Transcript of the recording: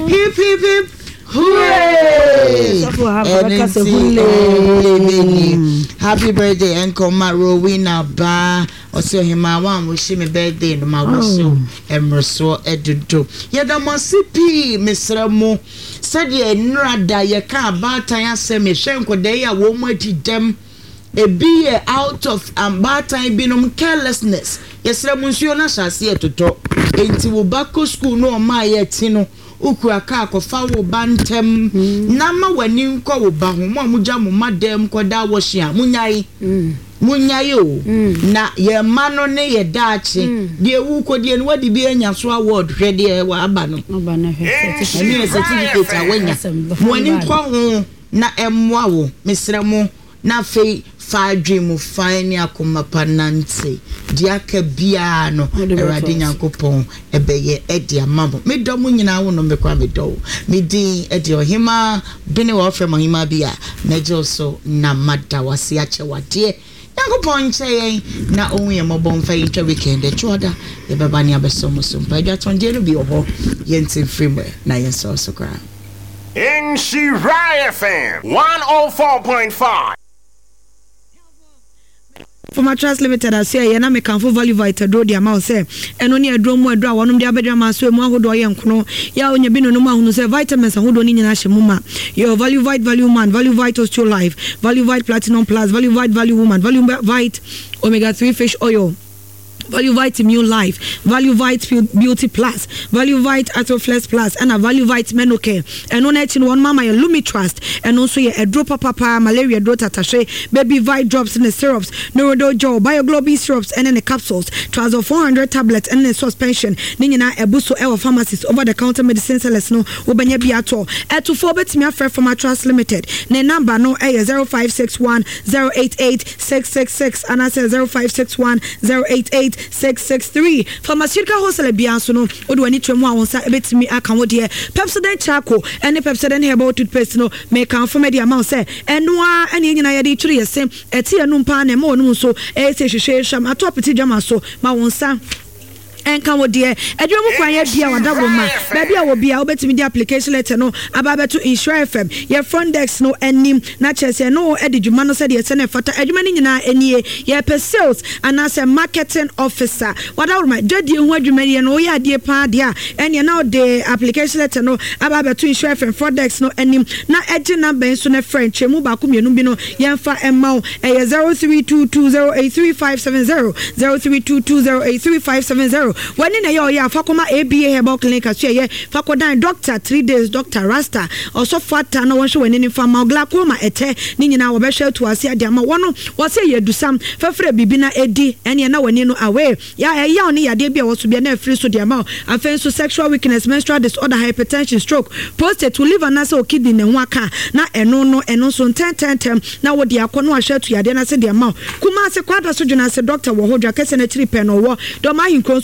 Hip hip hip. Hooray! Happy birthday, Uncle Rowena Ba. Also, him, I want to wish me birthday. No, my wish Emerso Edudo. Yadamasipi, Mr. Mo. Said ye, Nrada, ye can't bat. I say, me shank what they are woman to them. A be out of bad time being carelessness. Yes, Monsieur Nasha see to talk. Into Wobacco school, no, my yetino. Ukuaka ko fawo bantem nama wani nko wo ba ho mo amuja mo madam ko da wo hia munyai o na ye mano ne ye daachi de ewu ko de no wadi bi anya so award hwede e wa aba no ani certificate awanya mo ani nko ho na emwa wo mesra mo na fei fa dream fine akoma panante dia ka bia no erade nyankopon ebeye edi amabo me do mu nyina wo no me kwa me do me din edi ohima bene wo frem ohima bia na je so na mada wase ache wade nyankopon che na onwe ye mobon fa yitwa weekend e choda e baba ni abesomo so pa dia tonje no bi oho yentin frame na yenso so kra in Shirai FM 104.5 For my trust limited, I say, and I make for value vita draw the amount say, and only a drum more draw one of the abedram so more who do I know. Ya on your bin no man who say vitamins and who don't need muma. Your value vite value man, value vite to life, value vite platinum plus, value vite value woman, value vite omega-3 fish oil. Value Vite Immune Life, Value Vite Beauty Plus, Value Vite Atroflex Plus, and a Value Vite Menocare. And on it in one mama, a Lumi Trust, and also a drop of papa, malaria drop attache, baby Vite drops in the syrups, Neurodojo, BioGlobe syrups, and then the capsules, Trazo 400 tablets, and the suspension. Nina Ebuso Ewa pharmacies over the counter medicine sellers no, Ubanya Biato. At 2 4 bets me a fair from my trust limited. Ne number no a 0561 088 666, and I say 0561 088 663 pharmaceutical wholesale bianso no odo ani twemu a wonsa ebetimi aka wo de Pepsodent charcoal ene Pepsodent herbal toothpaste no make am for me the amount say eno a ene nyina ye de twiri yesem eti enu mpa na ma onu so e se hwehwe hwam atopiti dwama so ma wonsa enka wo de edwemu kwan ya bia wadabo ma ba bia wo bia obetimi di application letter no aba to Insure FM your front desk no enim na chese no edwuma no se de se na fata edwuma ni nyina enie ye pe sales and as a marketing officer wadawo ma dwade hu adwuma ye no ya de pa de a ene na the application letter no aba to Insure FM front desk no enim na edge number so na French mu ba ko mienu bi no yemfa emma e 0322083570 0322083570 when in a year fakoma ABA herbal clinic as ye fakodan doctor 3 days doctor Rasta also fata no one show when in farm glaucoma ete ni nyina wo be hwe to ase ade ama wono wo se ye dusam fafre bibina edi ene na wani no away ya oni yade bia wo so bia na free so de ama afen so sexual weakness menstrual disorder hypertension stroke prostate liver na so kidney ne ho aka na eno so 10 na wo de akono ahwe to yade na se de ama kuma se kwada so dwuna se doctor wo hodwa kese na 3 pen no wo do ma hinkro